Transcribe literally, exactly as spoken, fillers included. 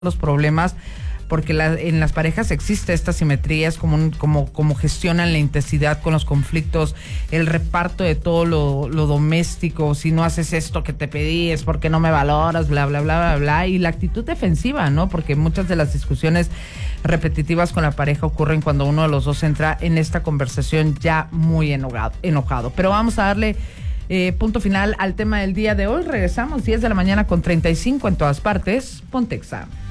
los problemas, porque la, en las parejas existe esta simetría, es como, un, como, como gestionan la intensidad con los conflictos, el reparto de todo lo, lo doméstico, si no haces esto que te pedí es porque no me valoras, bla, bla, bla, bla, bla, y la actitud defensiva, ¿no? Porque muchas de las discusiones repetitivas con la pareja ocurren cuando uno de los dos entra en esta conversación ya muy enojado. enojado. Pero vamos a darle eh, punto final al tema del día de hoy. Regresamos diez de la mañana con treinta y cinco en todas partes. Pontexa.